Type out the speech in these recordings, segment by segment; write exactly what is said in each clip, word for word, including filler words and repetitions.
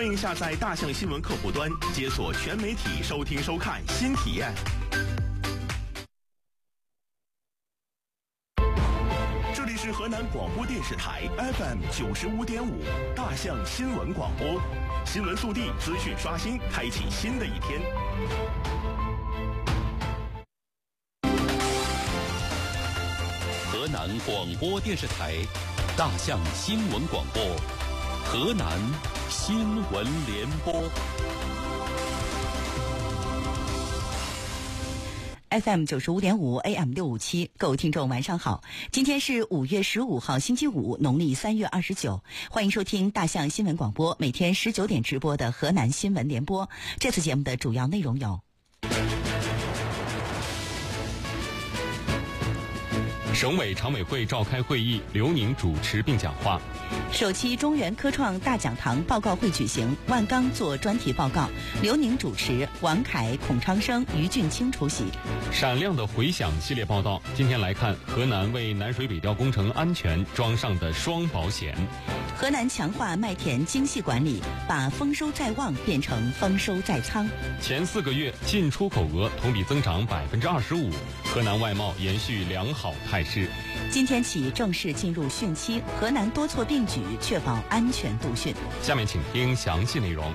欢迎下载大象新闻客户端，解锁全媒体收听收看新体验。这里是河南广播电视台 F M 九十五点五大象新闻广播，新闻速递，资讯刷新，开启新的一天。 河南广播电视台大象新闻广播，河南新闻联播 F M 九十五点五 A M 六五七，各位听众晚上好，今天是五月十五号星期五，农历三月二十九，欢迎收听大象新闻广播每天十九点直播的河南新闻联播。这次节目的主要内容有： 省委常委会召开会议，刘宁主持并讲话。 首期中原科创大讲堂报告会举行，万钢做专题报告，刘宁主持，王凯、孔昌生、于俊清出席。 闪亮的回响系列报道，今天来看河南为南水北调工程安全装上的双保险。 河南强化麦田精细管理，把丰收在望变成丰收在仓。 前四个月进出口额同比增长百分之二十五，河南外贸延续良好态势。 今天起正式进入汛期，河南多措并举，确保安全度汛。 下面请听详细内容。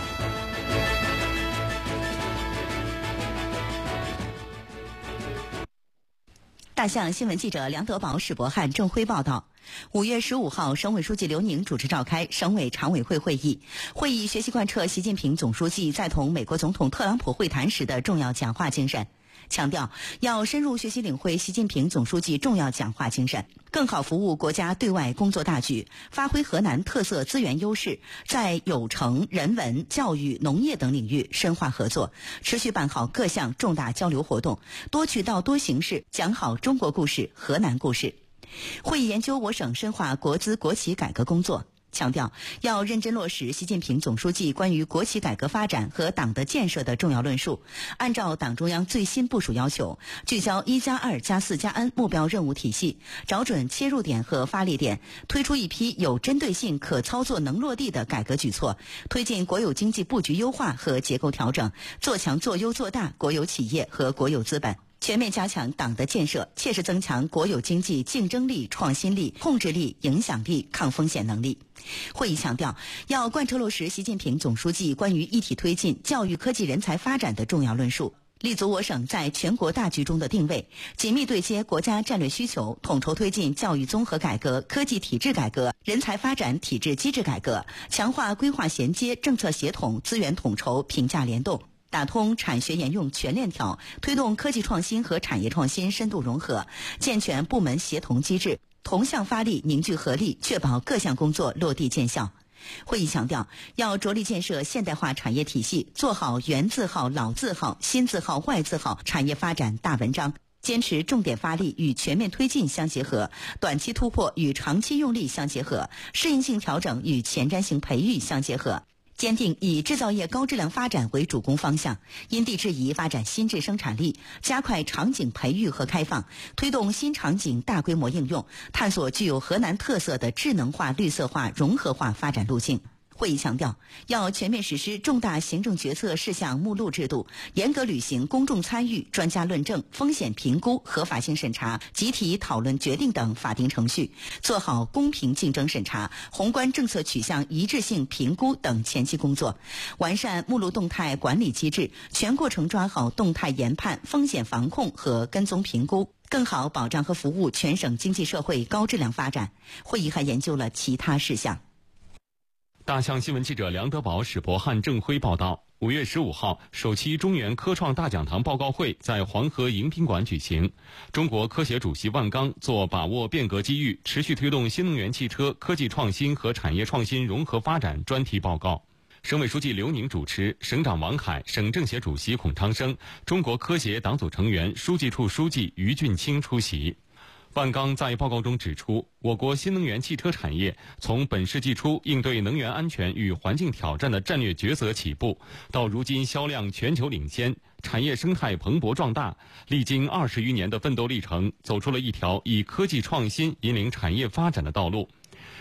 大象新闻记者梁德宝、史博汉、郑辉报道。五月十五号，省委书记刘宁主持召开省委常委会会议。会议学习贯彻习近平总书记在同美国总统特朗普会谈时的重要讲话精神，强调要深入学习领会习近平总书记重要讲话精神，更好服务国家对外工作大局，发挥河南特色资源优势，在有成、人文、教育、农业等领域深化合作，持续办好各项重大交流活动，多渠道多形式讲好中国故事、河南故事。会议研究我省深化国资国企改革工作，强调要认真落实习近平总书记关于国企改革发展和党的建设的重要论述，按照党中央最新部署要求，聚焦一加二加四加 N 目标任务体系，找准切入点和发力点，推出一批有针对性、可操作、能落地的改革举措，推进国有经济布局优化和结构调整，做强做优做大国有企业和国有资本，全面加强党的建设，切实增强国有经济竞争力、创新力、控制力、影响力、抗风险能力。会议强调，要贯彻落实习近平总书记关于一体推进教育科技人才发展的重要论述，立足我省在全国大局中的定位，紧密对接国家战略需求，统筹推进教育综合改革、科技体制改革、人才发展体制机制改革，强化规划衔接、政策协同、资源统筹、评价联动，打通产学研用全链条，推动科技创新和产业创新深度融合，健全部门协同机制，同向发力，凝聚合力，确保各项工作落地见效。会议强调，要着力建设现代化产业体系，做好原字号、老字号、新字号、外字号产业发展大文章，坚持重点发力与全面推进相结合，短期突破与长期用力相结合，适应性调整与前瞻性培育相结合，坚定以制造业高质量发展为主攻方向，因地制宜发展新质生产力，加快场景培育和开放，推动新场景大规模应用，探索具有河南特色的智能化、绿色化、融合化发展路径。会议强调，要全面实施重大行政决策事项目录制度，严格履行公众参与、专家论证、风险评估、合法性审查、集体讨论决定等法定程序，做好公平竞争审查、宏观政策取向一致性评估等前期工作，完善目录动态管理机制，全过程抓好动态研判、风险防控和跟踪评估，更好保障和服务全省经济社会高质量发展。会议还研究了其他事项。 大象新闻记者梁德宝、史博汉、郑辉报道。五月十五号，首期中原科创大讲堂报告会在黄河迎宾馆举行。中国科协主席万钢做把握变革机遇，持续推动新能源汽车科技创新和产业创新融合发展专题报告。省委书记刘宁主持，省长王凯、省政协主席孔昌生、中国科协党组成员、书记处书记于俊清出席。万钢在报告中指出，我国新能源汽车产业从本世纪初应对能源安全与环境挑战的战略抉择起步，到如今销量全球领先，产业生态蓬勃壮大，历经二十余年的奋斗历程，走出了一条以科技创新引领产业发展的道路。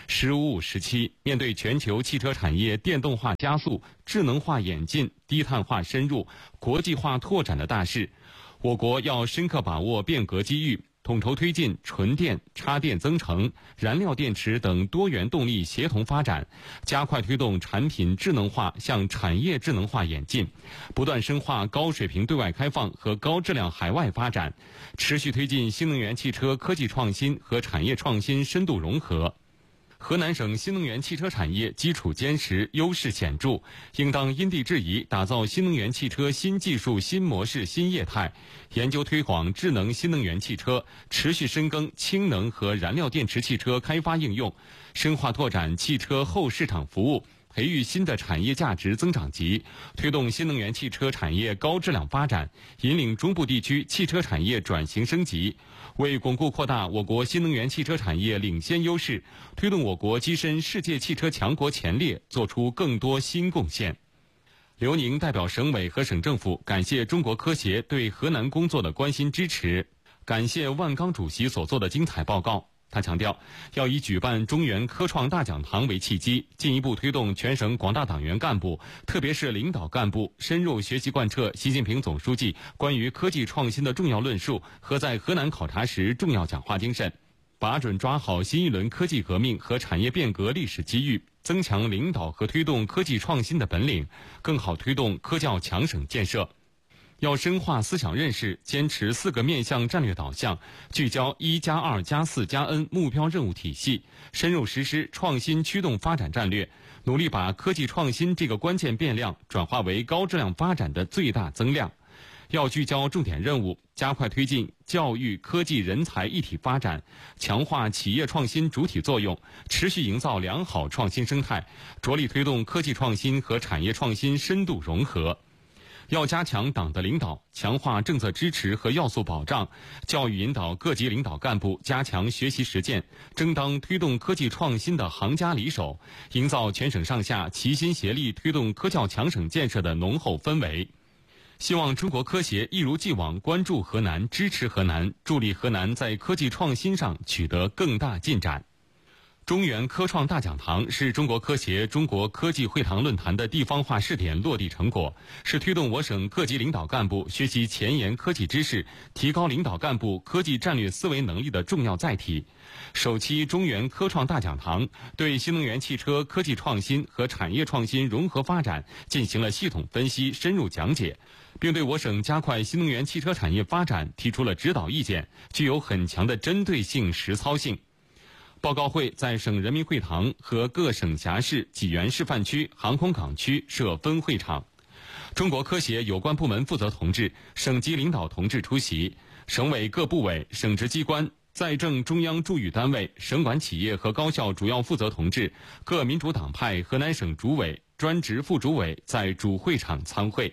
“十五五”时期，面对全球汽车产业电动化加速、智能化演进、低碳化深入、国际化拓展的大势，我国要深刻把握变革机遇，统筹推进纯电、插电增程、燃料电池等多元动力协同发展，加快推动产品智能化向产业智能化演进，不断深化高水平对外开放和高质量海外发展，持续推进新能源汽车科技创新和产业创新深度融合。河南省新能源汽车产业基础坚实，优势显著，应当因地制宜打造新能源汽车新技术、新模式、新业态，研究推广智能新能源汽车，持续深耕氢能和燃料电池汽车开发应用，深化拓展汽车后市场服务，培育新的产业价值增长极，推动新能源汽车产业高质量发展，引领中部地区汽车产业转型升级，为巩固扩大我国新能源汽车产业领先优势，推动我国跻身世界汽车强国前列做出更多新贡献。刘宁代表省委和省政府感谢中国科协对河南工作的关心支持，感谢万钢主席所做的精彩报告。他强调，要以举办中原科创大讲堂为契机，进一步推动全省广大党员干部，特别是领导干部深入学习贯彻习近平总书记关于科技创新的重要论述和在河南考察时重要讲话精神，把准抓好新一轮科技革命和产业变革历史机遇，增强领导和推动科技创新的本领，更好推动科教强省建设。要深化思想认识，坚持四个面向战略导向，聚焦一加二加四加 N 目标任务体系，深入实施创新驱动发展战略，努力把科技创新这个关键变量转化为高质量发展的最大增量。要聚焦重点任务，加快推进教育、科技、人才一体发展，强化企业创新主体作用，持续营造良好创新生态，着力推动科技创新和产业创新深度融合。要加强党的领导，强化政策支持和要素保障，教育引导各级领导干部加强学习实践，争当推动科技创新的行家里手，营造全省上下齐心协力推动科教强省建设的浓厚氛围。希望中国科协一如既往关注河南，支持河南，助力河南在科技创新上取得更大进展。中原科创大讲堂是中国科协中国科技会堂论坛的地方化试点落地成果，是推动我省各级领导干部学习前沿科技知识，提高领导干部科技战略思维能力的重要载体。首期中原科创大讲堂对新能源汽车科技创新和产业创新融合发展进行了系统分析、深入讲解，并对我省加快新能源汽车产业发展提出了指导意见，具有很强的针对性、实操性。报告会在省人民会堂和各省辖市、济源示范区、航空港区设分会场。中国科协有关部门负责同志、省级领导同志出席，省委各部委、省直机关、在政中央驻豫单位、省管企业和高校主要负责同志、各民主党派河南省主委、专职副主委在主会场参会。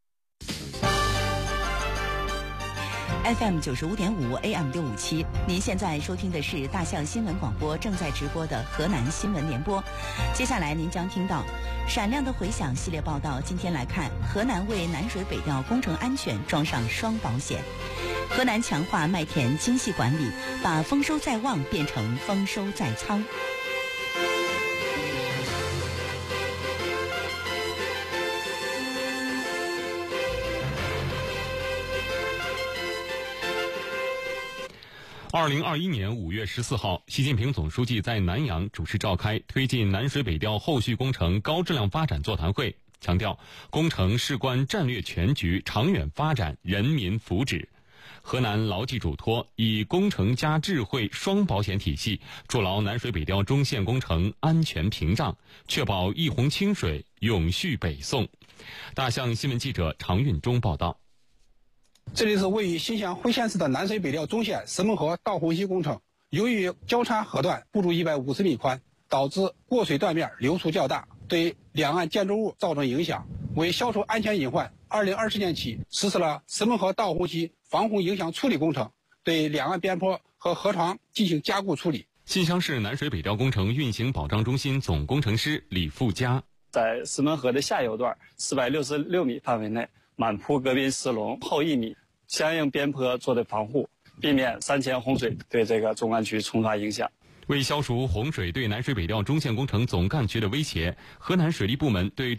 F M 九十五点五 A M 六五七，您现在收听的是大象新闻广播正在直播的河南新闻联播。接下来您将听到闪亮的回响系列报道。今天来看，河南为南水北调工程安全装上双保险。河南强化麦田精细管理，把丰收在望变成丰收在仓。 二零二一年五月十四号，习近平总书记在南阳主持召开推进南水北调后续工程高质量发展座谈会，强调工程事关战略全局、长远发展、人民福祉。河南牢记嘱托，以工程加智慧双保险体系，筑牢南水北调中线工程安全屏障，确保一泓清水永续北宋。大象新闻记者常运忠报道。 这里是位于新乡会县市的南水北调中线石门河倒虹溪工程，由于交叉河段不足一百五十米宽，导致过水断面流出较大，对两岸建筑物造成影响。为消除安全隐患，二零二四年起实施了石门河倒虹溪防洪影响处理工程，对两岸边坡和河床进行加固处理。 新乡市南水北调工程运行保障中心总工程师李富佳， 在石门河的下游段四百六十六米范围内，满铺隔冰石龙厚一米，相应边坡做的防护，避免山前洪水对这个中安区重大影响。 为消除洪水对南水北调中线工程总干区的威胁，河南水利部门对